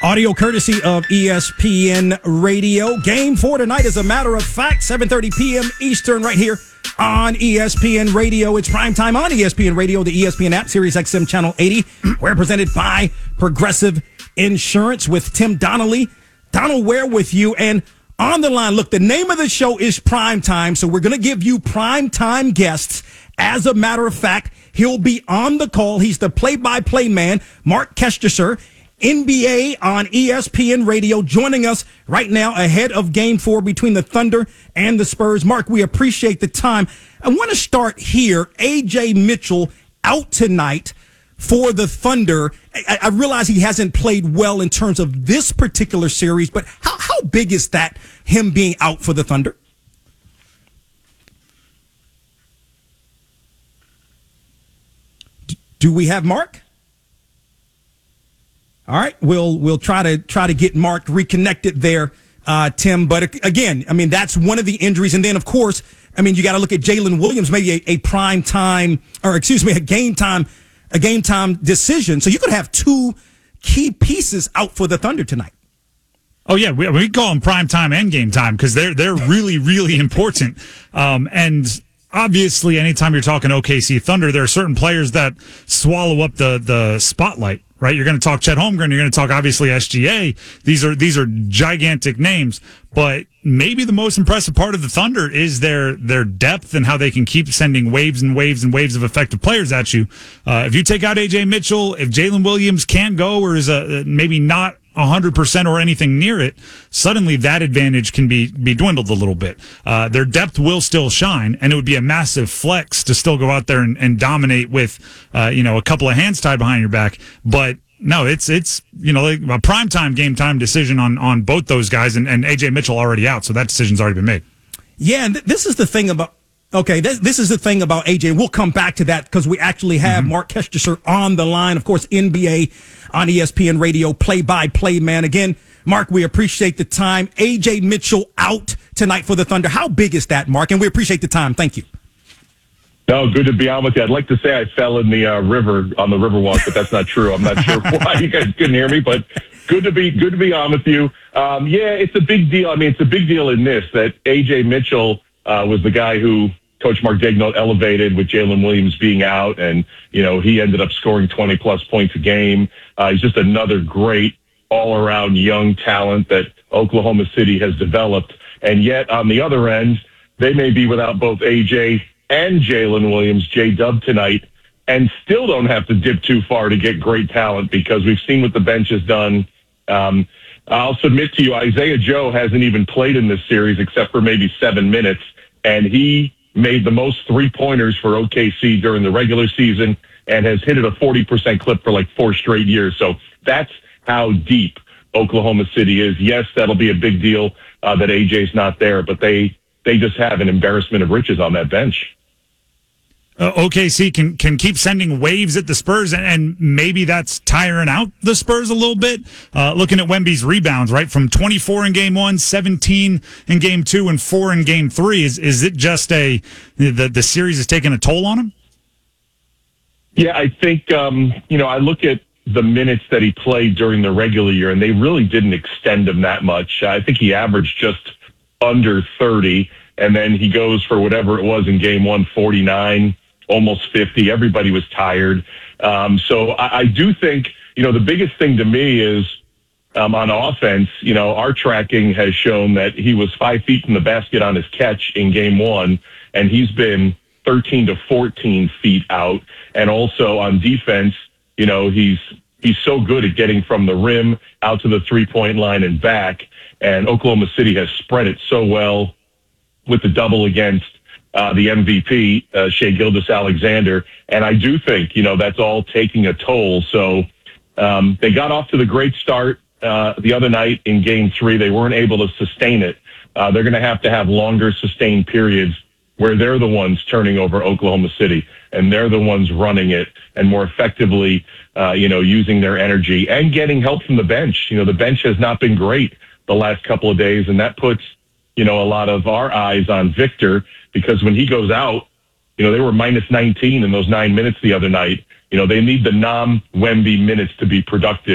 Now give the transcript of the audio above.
Audio courtesy of ESPN Radio. Game 4 tonight, as a matter of fact, 7:30 p.m. Eastern, right here on ESPN Radio. It's primetime on ESPN Radio, the ESPN app, Sirius XM Channel 80. We're presented by Progressive Insurance with Tim Donnelly. Donald Ware with you. And on the line, look, the name of the show is Primetime, so we're going to give you primetime guests. As a matter of fact, he'll be on the call. He's the play-by-play man, Marc Kestecher, NBA on ESPN Radio, joining us right now ahead of Game 4 between the Thunder and the Spurs. Marc, we appreciate the time. I want to start here. A.J. Mitchell out tonight for the Thunder. I realize he hasn't played well in terms of this particular series, but how big is that, him being out for the Thunder? Do we have Marc? All right, we'll try to get Marc reconnected there, Tim. But again, I mean, that's one of the injuries, and then of course, I mean, you got to look at Jalen Williams, maybe a game time decision. So you could have two key pieces out for the Thunder tonight. Oh yeah, we call them prime time and game time because they're really, really important. And obviously, anytime you're talking OKC Thunder, there are certain players that swallow up the spotlight. Right, you're going to talk Chet Holmgren. You're going to talk obviously SGA. These are gigantic names, but maybe the most impressive part of the Thunder is their depth and how they can keep sending waves and waves and waves of effective players at you. If you take out AJ Mitchell, if Jalen Williams can't go or is maybe not 100% or anything near it, suddenly that advantage can be dwindled a little bit. Their depth will still shine, and it would be a massive flex to still go out there and dominate with, a couple of hands tied behind your back. But no, it's like a primetime game time decision on both those guys, and AJ Mitchell already out, so that decision's already been made. Yeah, and this is the thing about. Okay, this is the thing about AJ. We'll come back to that because we actually have Marc Kestecher on the line. Of course, NBA on ESPN Radio, play-by-play man. Again, Marc, we appreciate the time. AJ Mitchell out tonight for the Thunder. How big is that, Marc? And we appreciate the time. Thank you. No, good to be on with you. I'd like to say I fell in the river on the Riverwalk, but that's not true. I'm not sure why you guys couldn't hear me, but good to be on with you. Yeah, it's a big deal. I mean, it's a big deal in this that AJ Mitchell was the guy who Coach Mark Daigneault elevated with Jalen Williams being out, and he ended up scoring 20-plus points a game. He's just another great all-around young talent that Oklahoma City has developed. And yet, on the other end, they may be without both AJ and Jalen Williams, J-Dub tonight, and still don't have to dip too far to get great talent because we've seen what the bench has done. I'll submit to you, Isaiah Joe hasn't even played in this series except for maybe 7 minutes, and he made the most three-pointers for OKC during the regular season and has hit it a 40% clip for like 4 straight years. So that's how deep Oklahoma City is. Yes, that'll be a big deal that AJ's not there, but they just have an embarrassment of riches on that bench. OKC can keep sending waves at the Spurs, and maybe that's tiring out the Spurs a little bit. Looking at Wemby's rebounds, right, from 24 in Game 1, 17 in Game 2, and 4 in Game 3. Is it just the series is taking a toll on him? Yeah, I think I look at the minutes that he played during the regular year, and they really didn't extend him that much. I think he averaged just under 30, and then he goes for whatever it was in Game 1, 49. Almost 50. Everybody was tired. So I do think, the biggest thing to me is on offense, our tracking has shown that he was 5 feet from the basket on his catch in Game 1, and he's been 13 to 14 feet out. And also on defense, he's so good at getting from the rim out to the three-point line and back. And Oklahoma City has spread it so well with the double against the MVP, Shai Gilgeous-Alexander. And I do think, that's all taking a toll. So they got off to the great start the other night in Game 3. They weren't able to sustain it. They're going to have longer sustained periods where they're the ones turning over Oklahoma City, and they're the ones running it and more effectively, using their energy and getting help from the bench. The bench has not been great the last couple of days, and that puts, a lot of our eyes on Victor, because when he goes out, they were minus 19 in those 9 minutes the other night. They need the non-Wemby minutes to be productive.